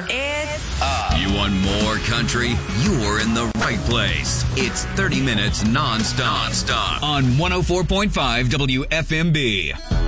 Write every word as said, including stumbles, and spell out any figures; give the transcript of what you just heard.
It's uh, you want more country? You're in the right place. It's thirty minutes nonstop, nonstop on one oh four point five W F M B.